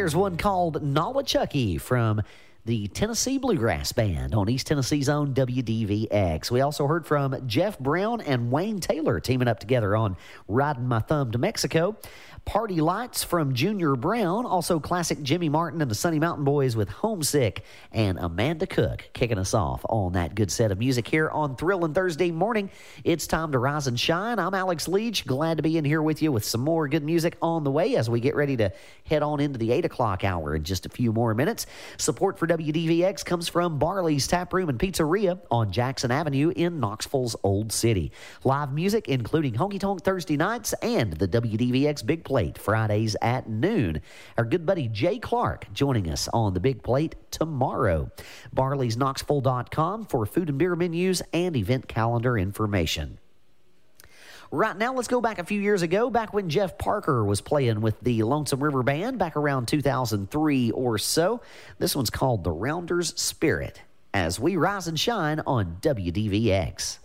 there's one called Nollichucky from the Tennessee Bluegrass Band on East Tennessee's own WDVX. We also heard from Jeff Brown and Wayne Taylor teaming up together on Riding My Thumb to Mexico. Party Lights from Junior Brown, also classic Jimmy Martin and the Sunny Mountain Boys with Homesick, and Amanda Cook kicking us off on that good set of music here on Thrillin' Thursday morning. It's time to rise and shine. I'm Alex Leach, glad to be in here with you with some more good music on the way as we get ready to head on into the 8 o'clock hour in just a few more minutes. Support for WDVX comes from Barley's Tap Room and Pizzeria on Jackson Avenue in Knoxville's Old City. Live music including Honky Tonk Thursday nights and the WDVX Big Plate Fridays at noon. Our good buddy Jay Clark joining us on the Big Plate tomorrow. Barley'sKnoxville.com for food and beer menus and event calendar information. Right now, let's go back a few years ago, back when Jeff Parker was playing with the Lonesome River Band back around 2003 or so. This one's called The Rounder's Spirit as we rise and shine on WDVX.